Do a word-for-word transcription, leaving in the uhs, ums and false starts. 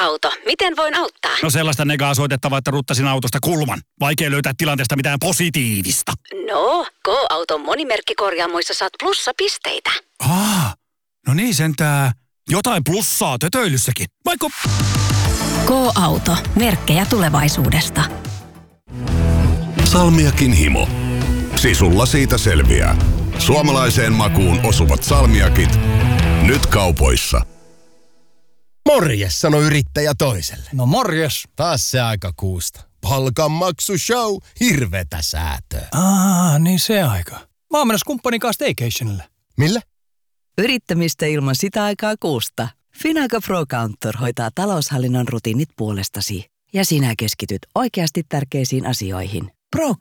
K-auto. Miten voin auttaa? No sellaista negaa soitettavaa, että ruttasin autosta kulman. Vaikea löytää tilanteesta mitään positiivista. No, K-auton monimerkkikorjaamoissa saat plussapisteitä. Aa, no niin sentää. Jotain plussaa tötöilyssäkin. Vaikka... K-auto. Merkkejä tulevaisuudesta. Salmiakin himo. Sisulla siitä selviää. Suomalaiseen makuun osuvat salmiakit. Nyt kaupoissa. Morjes, sano yrittäjä toiselle. No morjes. Taas se aika kuusta. Palkanmaksushow, hirvetä säätöä. Aa, niin se aika. Mä oon menossa kumppanin kanssa staycationille. Millä? Yrittämistä ilman sitä aikaa kuusta. Finaga Pro Counter hoitaa taloushallinnon rutiinit puolestasi. Ja sinä keskityt oikeasti tärkeisiin asioihin. Pro